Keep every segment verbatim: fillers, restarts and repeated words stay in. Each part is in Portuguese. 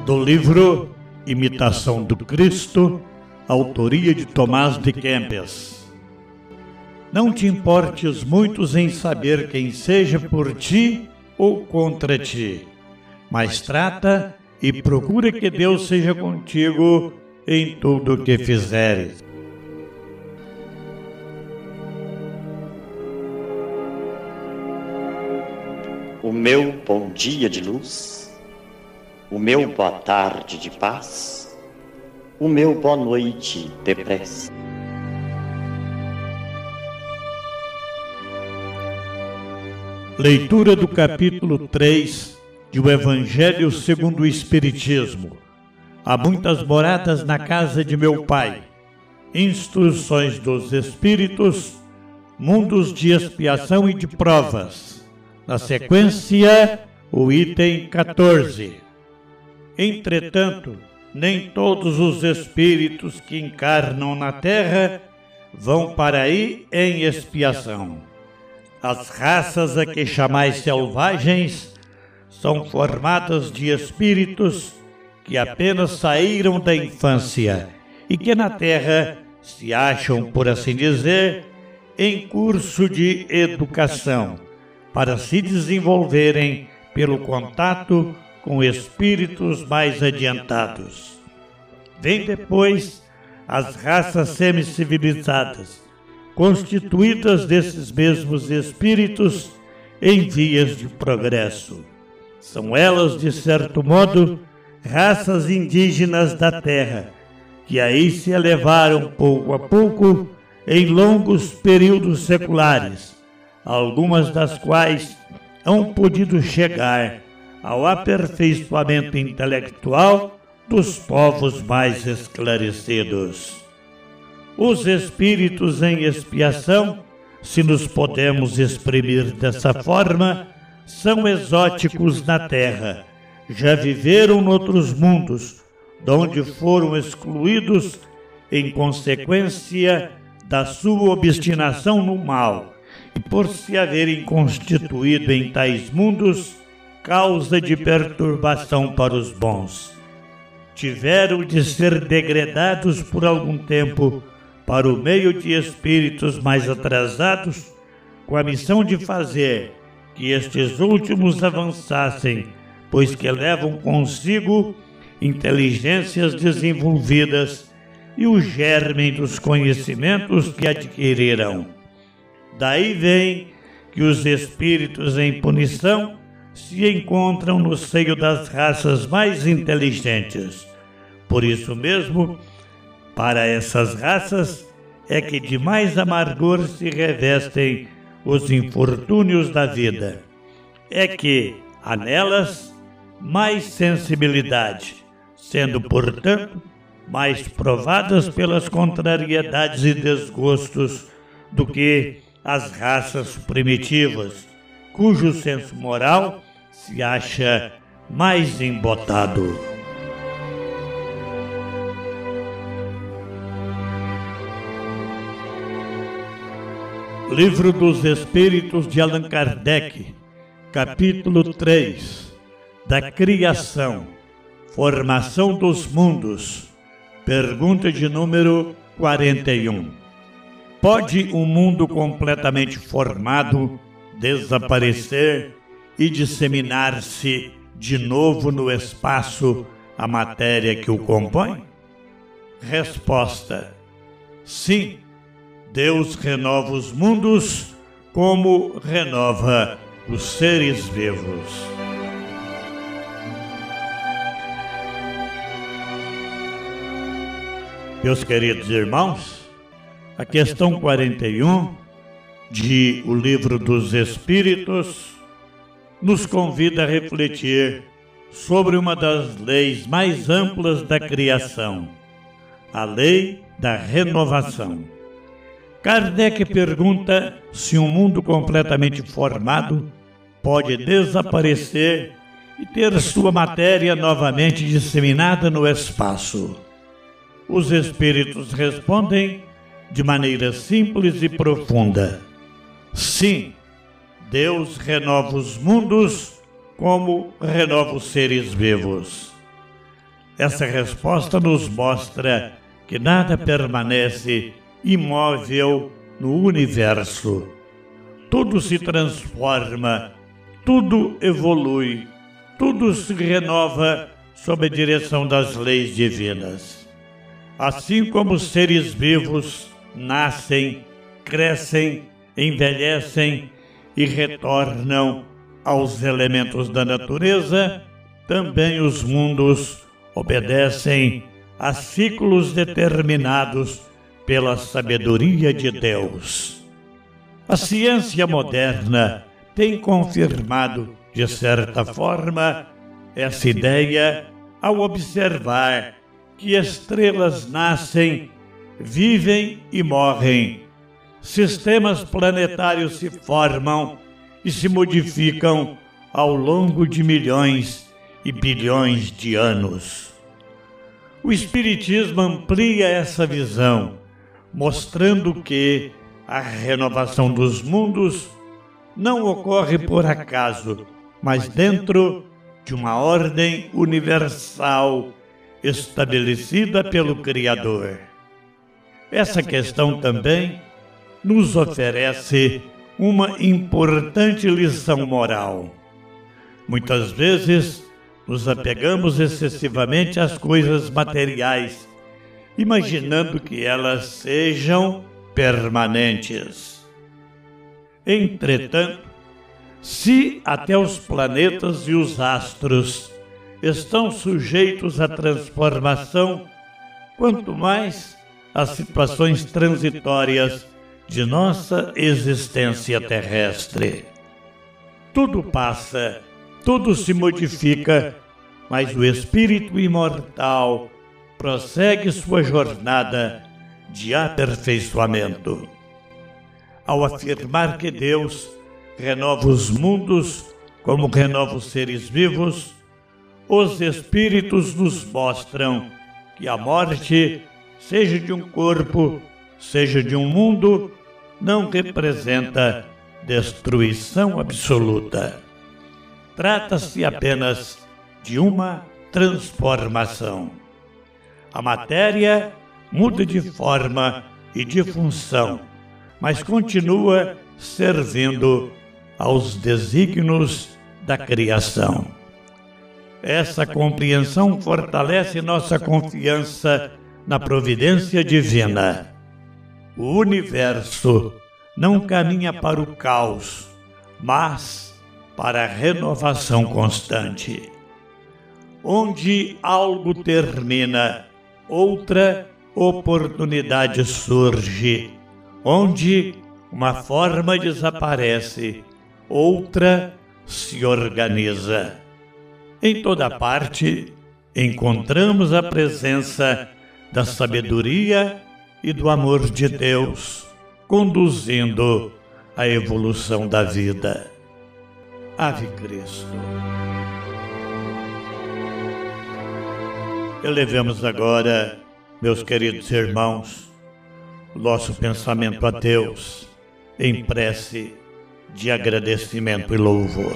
Do livro Imitação do Cristo, autoria de Tomás de Kempis. Não te importes muitos em saber quem seja por ti ou contra ti, mas trata e procura que Deus seja contigo em tudo o que fizeres. O meu bom dia de luz, o meu boa tarde de paz, o meu boa noite de prece. Leitura do capítulo três de O Evangelho segundo o Espiritismo. Há muitas moradas na casa de meu Pai. Instruções dos Espíritos, mundos de expiação e de provas. Na sequência, o item quatorze. Entretanto, nem todos os espíritos que encarnam na Terra vão para aí em expiação. As raças a que chamais selvagens são formadas de espíritos que apenas saíram da infância e que na Terra se acham, por assim dizer, em curso de educação, para se desenvolverem pelo contato com espíritos mais adiantados. Vem depois as raças semicivilizadas, constituídas desses mesmos espíritos em vias de progresso. São elas, de certo modo, raças indígenas da Terra, que aí se elevaram pouco a pouco em longos períodos seculares, algumas das quais hão podido chegar ao aperfeiçoamento intelectual dos povos mais esclarecidos. Os espíritos em expiação, se nos podemos exprimir dessa forma, são exóticos na Terra, já viveram noutros mundos, donde foram excluídos em consequência da sua obstinação no mal, e por se haverem constituído em tais mundos causa de perturbação para os bons. Tiveram de ser degradados por algum tempo para o meio de espíritos mais atrasados, com a missão de fazer que estes últimos avançassem, pois que levam consigo inteligências desenvolvidas e o germe dos conhecimentos que adquiriram. Daí vem que os espíritos em punição se encontram no seio das raças mais inteligentes. Por isso mesmo, para essas raças é que de mais amargor se revestem os infortúnios da vida. É que há nelas mais sensibilidade, sendo, portanto, mais provadas pelas contrariedades e desgostos do que as raças primitivas, cujo senso moral se acha mais embotado. Livro dos Espíritos de Allan Kardec, capítulo três, da Criação, Formação dos Mundos, pergunta de número quarenta e um. Pode um mundo completamente formado desaparecer e disseminar-se de novo no espaço a matéria que o compõe? Resposta: sim. Deus renova os mundos como renova os seres vivos. Meus queridos irmãos, a questão quarenta e um de O Livro dos Espíritos nos convida a refletir sobre uma das leis mais amplas da criação, a lei da renovação. Kardec pergunta se um mundo completamente formado pode desaparecer e ter sua matéria novamente disseminada no espaço. Os espíritos respondem de maneira simples e profunda: sim, Deus renova os mundos como renova os seres vivos. Essa resposta nos mostra que nada permanece imóvel no universo. Tudo se transforma, tudo evolui, tudo se renova sob a direção das leis divinas. Assim como os seres vivos nascem, crescem, envelhecem e retornam aos elementos da natureza, também os mundos obedecem a ciclos determinados pela sabedoria de Deus. A ciência moderna tem confirmado, de certa forma, essa ideia ao observar que estrelas nascem, vivem e morrem. Sistemas planetários se formam e se modificam ao longo de milhões e bilhões de anos. O Espiritismo amplia essa visão, mostrando que a renovação dos mundos não ocorre por acaso, mas dentro de uma ordem universal estabelecida pelo Criador. Essa questão também nos oferece uma importante lição moral. Muitas vezes nos apegamos excessivamente às coisas materiais, imaginando que elas sejam permanentes. Entretanto, se até os planetas e os astros estão sujeitos à transformação, quanto mais as situações transitórias de nossa existência terrestre. Tudo passa, tudo se modifica, mas o espírito imortal prossegue sua jornada de aperfeiçoamento. Ao afirmar que Deus renova os mundos como renova os seres vivos, os espíritos nos mostram que a morte, seja de um corpo, seja de um mundo, não representa destruição absoluta. Trata-se apenas de uma transformação. A matéria muda de forma e de função, mas continua servindo aos desígnios da criação. Essa compreensão fortalece nossa confiança na providência divina. O universo não caminha para o caos, mas para a renovação constante. Onde algo termina, outra oportunidade surge. Onde uma forma desaparece, outra se organiza. Em toda parte, encontramos a presença da sabedoria e do amor de Deus, conduzindo a evolução da vida. Ave Cristo. Elevemos agora, meus queridos irmãos, o nosso pensamento a Deus em prece de agradecimento e louvor.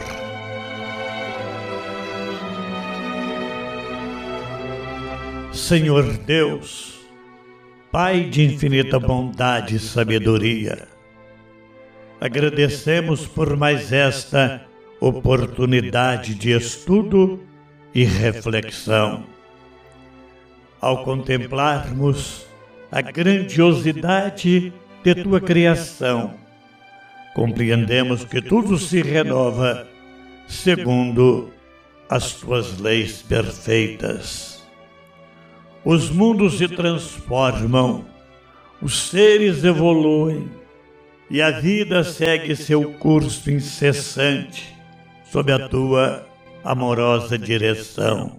Senhor Deus, Pai de infinita bondade e sabedoria, agradecemos por mais esta oportunidade de estudo e reflexão. Ao contemplarmos a grandiosidade de Tua criação, compreendemos que tudo se renova segundo as Tuas leis perfeitas. Os mundos se transformam, os seres evoluem e a vida segue seu curso incessante sob a Tua amorosa direção.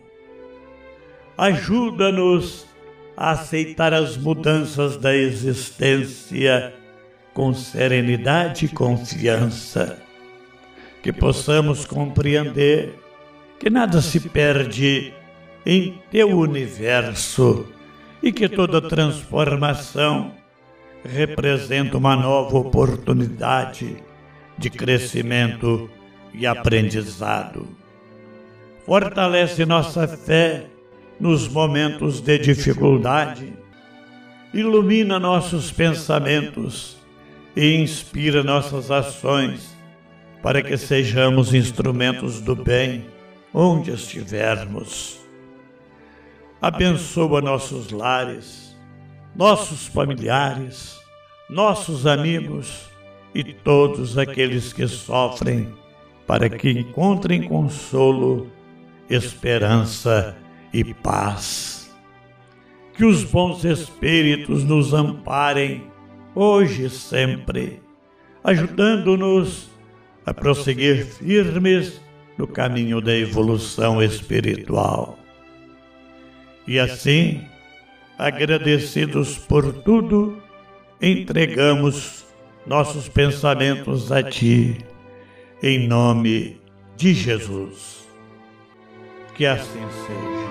Ajuda-nos a aceitar as mudanças da existência com serenidade e confiança, que possamos compreender que nada se perde em Teu universo e que toda transformação representa uma nova oportunidade de crescimento e aprendizado. Fortalece nossa fé nos momentos de dificuldade, ilumina nossos pensamentos e inspira nossas ações para que sejamos instrumentos do bem onde estivermos. Abençoa nossos lares, nossos familiares, nossos amigos e todos aqueles que sofrem, para que encontrem consolo, esperança e paz. Que os bons espíritos nos amparem hoje e sempre, ajudando-nos a prosseguir firmes no caminho da evolução espiritual. E assim, agradecidos por tudo, entregamos nossos pensamentos a Ti, em nome de Jesus. Que assim seja.